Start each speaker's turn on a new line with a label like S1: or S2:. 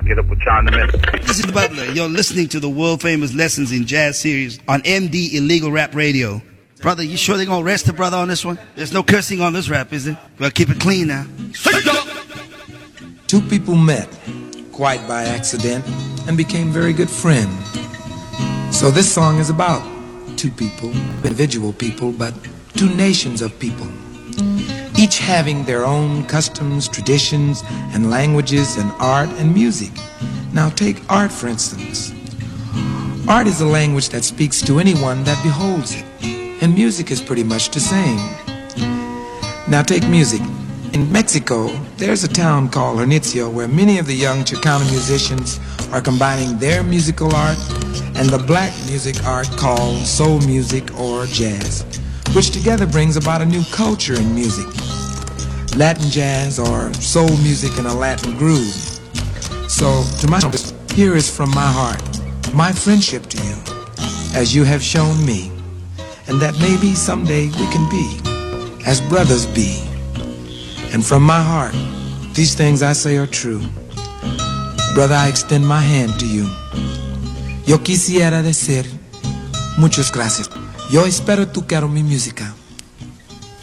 S1: Get up with John the Minute.
S2: This is Butler. You're listening to the world-famous Lessons in Jazz series on MD Illegal Rap Radio. Brother, you sure they're going to arrest the brother on this one? There's no cursing on this rap, is there? Well, keep it clean now.
S3: Two people met, quite by accident, and became very good friends. So this song is about two people, individual people, but two nations of people, each having their own customs, traditions, and languages, and art and music. Now take art, for instance. Art is a language that speaks to anyone that beholds it, and music is pretty much the same. Now take music. In Mexico, there's a town called Janitzio where many of the young Chicano musicians are combining their musical art and the black music art called soul music or jazz, which together brings about a new culture in music. Latin jazz or soul music in a Latin groove. So, to my here is from my heart, my friendship to you, as you have shown me, and that maybe someday we can be, as brothers be. And from my heart, these things I say are true. Brother, I extend my hand to you. Yo quisiera decir muchas gracias. Yo espero tu quiero mi música.